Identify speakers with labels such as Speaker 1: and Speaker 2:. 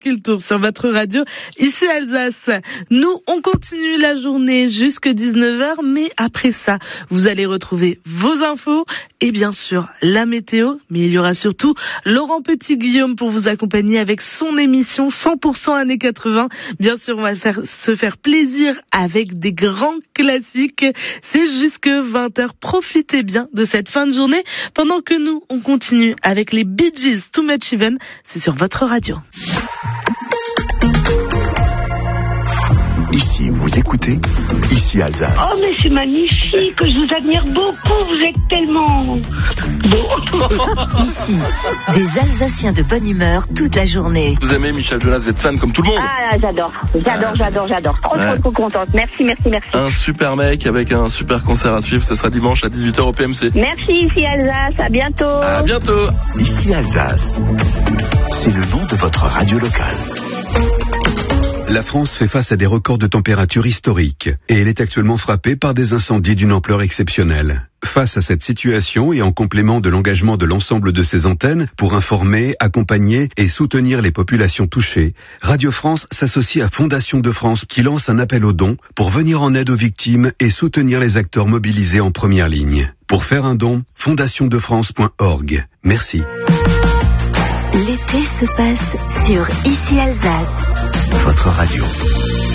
Speaker 1: le tour sur votre radio, ici Alsace. Nous, on continue la journée jusque 19h, mais après ça, vous allez retrouver vos infos et bien sûr la météo, mais il y aura surtout Laurent Petit-Guillaume pour vous accompagner avec son émission 100% années 80. Bien sûr, on va se faire plaisir avec des grands classiques. C'est jusque 20h. Profitez bien de cette fin de journée pendant que nous, on continue avec les Bee Gees, Too Much Even. C'est sur votre radio.
Speaker 2: Ici, vous écoutez, ici Alsace.
Speaker 3: Oh, mais c'est magnifique, je vous admire beaucoup, vous êtes tellement beau.
Speaker 4: Ici, des Alsaciens de bonne humeur toute la journée.
Speaker 5: Vous aimez Michel Jonas, vous êtes fan comme tout le monde.
Speaker 3: Ah, j'adore. Trop contente. Merci.
Speaker 5: Un super mec avec un super concert à suivre, ce sera dimanche à 18h au PMC.
Speaker 3: Merci, ici Alsace, à bientôt.
Speaker 5: À bientôt.
Speaker 2: Ici Alsace, c'est le nom de votre radio locale.
Speaker 6: La France fait face à des records de température historiques et elle est actuellement frappée par des incendies d'une ampleur exceptionnelle. Face à cette situation et en complément de l'engagement de l'ensemble de ses antennes pour informer, accompagner et soutenir les populations touchées, Radio France s'associe à Fondation de France qui lance un appel aux dons pour venir en aide aux victimes et soutenir les acteurs mobilisés en première ligne. Pour faire un don, fondationdefrance.org. Merci.
Speaker 4: L'été se passe sur Ici Alsace.
Speaker 2: Votre radio.